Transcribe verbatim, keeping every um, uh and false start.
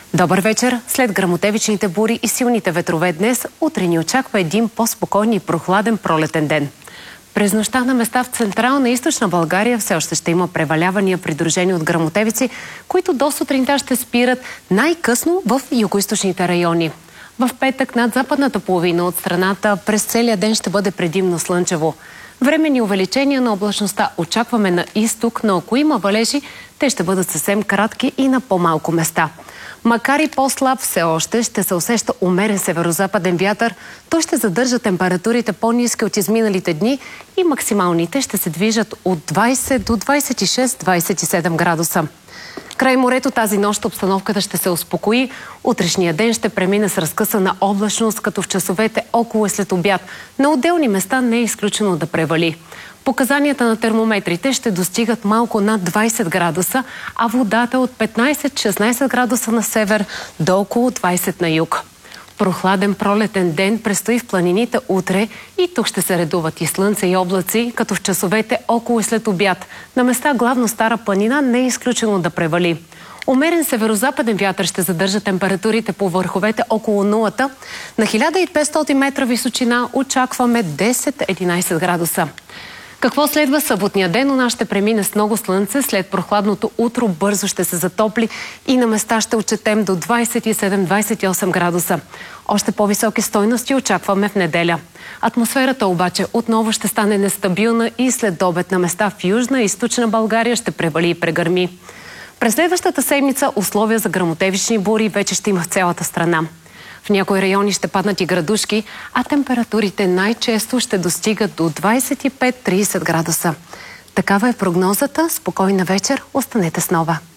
Добър вечер! След гръмотевичните бури и силните ветрове днес, утре ни очаква един по-спокоен и прохладен пролетен ден. През нощта на места в Централна и Източна България все още ще има превалявания, придружени от гръмотевици, които до сутринта ще спират най-късно в югоизточните райони. В петък над западната половина от страната през целия ден ще бъде предимно слънчево. Временни увеличения на облачността очакваме на изток, но ако има валежи, те ще бъдат съвсем кратки и на по-малко места. Макар и по-слаб, все още ще се усеща умерен северозападен вятър. Той ще задържа температурите по-ниски от изминалите дни и максималните ще се движат от двайсет до двайсет и шест до двайсет и седем градуса. Край морето тази нощ обстановката ще се успокои. Утрешния ден ще премине с разкъсана облачност, като в часовете около и след обяд. На отделни места не е изключено да превали. Показанията на термометрите ще достигат малко над двайсет градуса, а водата от петнайсет до шестнайсет градуса на север до около двайсет на юг. Прохладен пролетен ден предстои в планините утре и тук ще се редуват и слънце и облаци, като в часовете около и след обяд. На места главно Стара планина не е изключено да превали. Умерен северозападен вятър ще задържа температурите по върховете около нулата. На хиляда и петстотин метра височина очакваме десет до единайсет градуса. Какво следва съботния ден? У нас ще премине с много слънце. След прохладното утро бързо ще се затопли и на места ще отчетем до двайсет и седем до двайсет и осем градуса. Още по-високи стойности очакваме в неделя. Атмосферата обаче отново ще стане нестабилна и след обед на места в Южна и Източна България ще превали и прегърми. През следващата седмица условия за гръмотевични бури вече ще има в цялата страна. В някои райони ще паднат и градушки, а температурите най-често ще достигат до двайсет и пет до трийсет градуса. Такава е прогнозата. Спокойна вечер. Останете с Нова.